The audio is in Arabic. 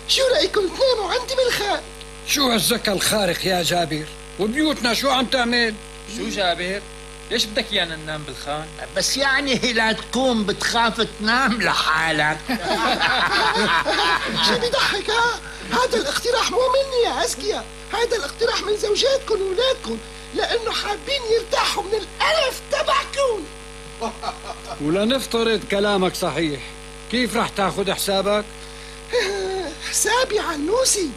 شو رأيكم تناموا عندي بالخان؟ شو هالذكى الخارق يا جابر؟ وبيوتنا شو عم تعمل؟ شو جابر؟ ليش بدك ايانا ننام بالخان؟ بس يعني هي لا تكون بتخاف تنام لحالك. شو بيضحك ها؟ هذا الاقتراح مو مني يا أذكياء، هذا الاقتراح من زوجاتكم وولادكم، لأنه حابين يرتاحوا من القرف تبعكم. ولنفترض كلامك صحيح، كيف رح تاخد حسابك؟ حسابي عنوسي.